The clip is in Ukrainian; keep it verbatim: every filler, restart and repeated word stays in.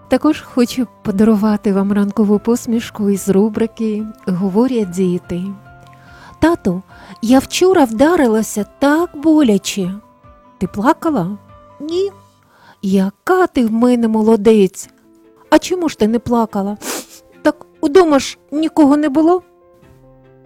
Також хочу подарувати вам ранкову посмішку із рубрики «Говорять діти». Тату, я вчора вдарилася так боляче. Ти плакала? Ні. Яка ти в мене молодець. А чому ж ти не плакала? Так удома ж нікого не було?